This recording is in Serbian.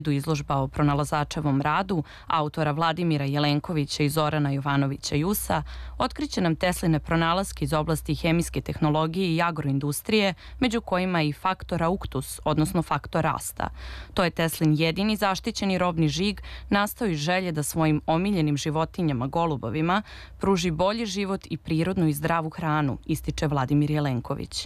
Izložba o pronalazačevom radu autora Vladimira Jelenkovića i Zorana Jovanovića Jusa otkriće nam Tesline pronalaske iz oblasti hemijske tehnologije i agroindustrije, među kojima je i faktor auctus, odnosno faktor rasta. To je Teslin jedini zaštićeni robni žig nastao iz želje da svojim omiljenim životinjama golubovima pruži bolji život i prirodnu i zdravu hranu, ističe Vladimir Jelenković.